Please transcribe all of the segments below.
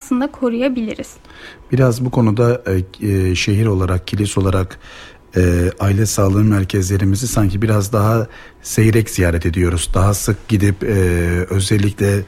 aslında koruyabiliriz. Biraz bu konuda şehir olarak, Kilis olarak aile sağlığı merkezlerimizi sanki biraz daha seyrek ziyaret ediyoruz. Daha sık gidip özellikle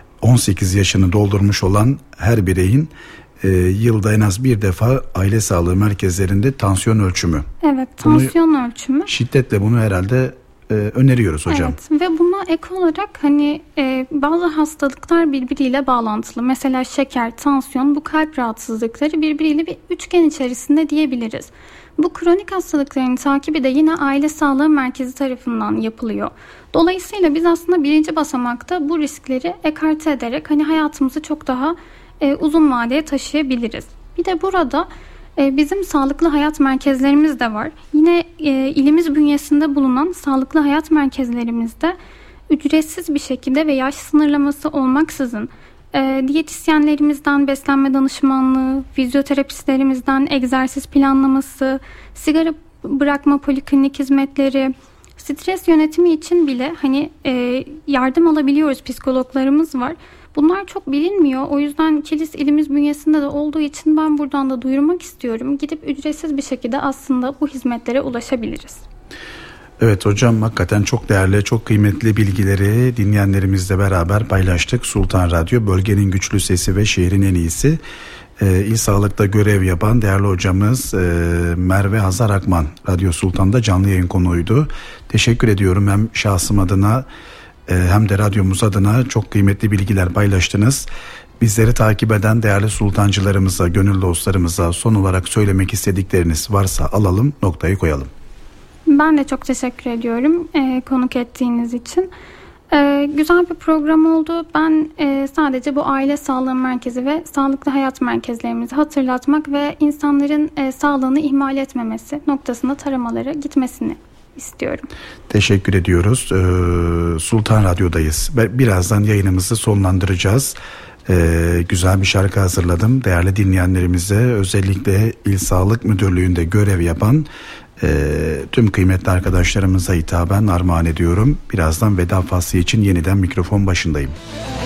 18 yaşını doldurmuş olan her bireyin yılda en az bir defa aile sağlığı merkezlerinde tansiyon ölçümü. Evet, tansiyon ölçümü. Şiddetle bunu herhalde öneriyoruz hocam. Evet, ve buna ek olarak hani bazı hastalıklar birbiriyle bağlantılı. Mesela şeker, tansiyon, bu kalp rahatsızlıkları birbiriyle bir üçgen içerisinde diyebiliriz. Bu kronik hastalıkların takibi de yine aile sağlığı merkezi tarafından yapılıyor. Dolayısıyla biz aslında birinci basamakta bu riskleri ekarte ederek hani hayatımızı çok daha uzun vadeye taşıyabiliriz. Bir de burada bizim sağlıklı hayat merkezlerimiz de var. Yine ilimiz bünyesinde bulunan sağlıklı hayat merkezlerimizde ücretsiz bir şekilde ve yaş sınırlaması olmaksızın diyetisyenlerimizden beslenme danışmanlığı, fizyoterapistlerimizden egzersiz planlaması, sigara bırakma poliklinik hizmetleri, stres yönetimi için bile hani yardım alabiliyoruz. Psikologlarımız var. Bunlar çok bilinmiyor. O yüzden Kilis ilimiz bünyesinde de olduğu için ben buradan da duyurmak istiyorum. Gidip ücretsiz bir şekilde aslında bu hizmetlere ulaşabiliriz. Evet hocam, hakikaten çok değerli, çok kıymetli bilgileri dinleyenlerimizle beraber paylaştık. Sultan Radyo, bölgenin güçlü sesi ve şehrin en iyisi. İl Sağlık'ta görev yapan değerli hocamız Merve Hazar Akman Radyo Sultan'da canlı yayın konuğuydu. Teşekkür ediyorum hem şahsım adına hem de radyomuz adına çok kıymetli bilgiler paylaştınız. Bizleri takip eden değerli sultancılarımıza, gönül dostlarımıza son olarak söylemek istedikleriniz varsa alalım, noktayı koyalım. Ben de çok teşekkür ediyorum konuk ettiğiniz için. Güzel bir program oldu. Ben sadece bu aile sağlığı merkezi ve sağlıklı hayat merkezlerimizi hatırlatmak ve insanların sağlığını ihmal etmemesi noktasında taramalara gitmesini istiyorum. Teşekkür ediyoruz. Sultan Radyo'dayız. Birazdan yayınımızı sonlandıracağız. Güzel bir şarkı hazırladım. Değerli dinleyenlerimize, özellikle İl Sağlık Müdürlüğü'nde görev yapan tüm kıymetli arkadaşlarımıza hitaben armağan ediyorum. Birazdan veda faslı için yeniden mikrofon başındayım.